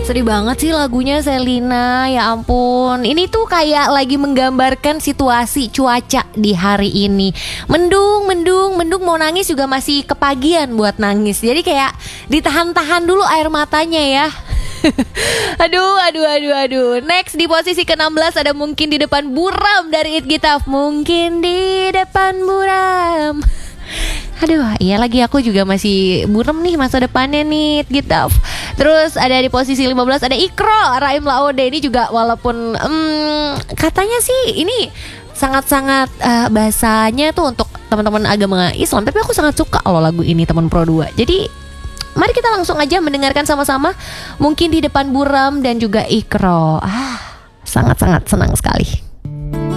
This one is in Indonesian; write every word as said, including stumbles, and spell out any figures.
Sedih banget sih lagunya Selina, ya ampun. Ini tuh kayak lagi menggambarkan situasi cuaca di hari ini. Mendung, mendung, mendung, mau nangis juga masih kepagian buat nangis. Jadi kayak ditahan-tahan dulu air matanya ya. Aduh, aduh, aduh, aduh. Next di posisi ke enam belas ada Mungkin di Depan Buram dari It Gitaf. Mungkin di depan buram. Aduh, iya lagi aku juga masih buram nih masa depannya nih gitu. Terus ada di posisi lima belas ada Ikro, Raim Laode. Ini juga walaupun um, katanya sih ini sangat-sangat uh, bahasanya tuh untuk teman-teman agama Islam, tapi aku sangat suka loh lagu ini teman Pro dua. Jadi mari kita langsung aja mendengarkan sama-sama Mungkin di Depan Buram dan juga Ikro. Ah, sangat-sangat senang sekali.